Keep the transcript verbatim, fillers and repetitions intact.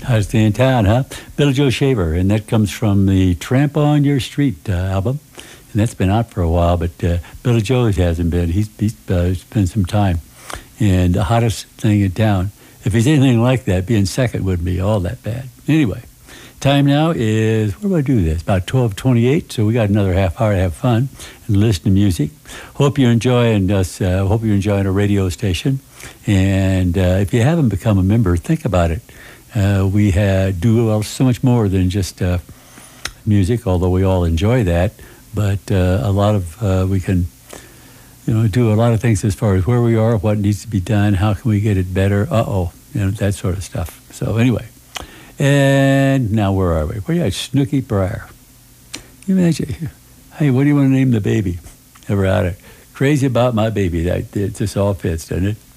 Hottest Day in Town, huh? Billy Joe Shaver, and that comes from the Tramp on Your Street uh, album. And that's been out for a while, but uh, Billy Joe hasn't been. He's, he's uh, spent some time. And the hottest thing in town. If he's anything like that, being second wouldn't be all that bad. Anyway, time now is, what do I do this? About twelve twenty-eight, so we got another half hour to have fun and listen to music. Hope you're enjoying us. Uh, hope you're enjoying our radio station. And uh, if you haven't become a member, think about it. Uh, we had, do well, so much more than just uh, music, although we all enjoy that. But uh, a lot of, uh, we can, you know, do a lot of things as far as where we are, what needs to be done, how can we get it better, uh-oh, you know, that sort of stuff. So anyway, and now where are we? Where are you at? Snooky Briar. You imagine, hey, what do you want to name the baby? Ever had it? Crazy about my baby. That, it just all fits, doesn't it?